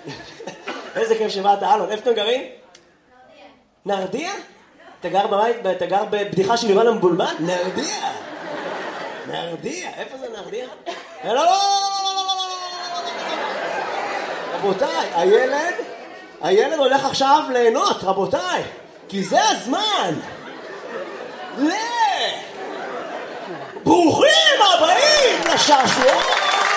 איזה כיף שבאת, אלון. איפה אתם גרים? נרדיה. נרדיה? אתה גר בבדיחה של יובל המבולבל? נרדיה. נרדיה. איפה זה נרדיה? לא. רבותיי, הילד הולך עכשיו ליהנות, רבותיי. כי זה הזמן. ברוכים הבאים לשעשוע.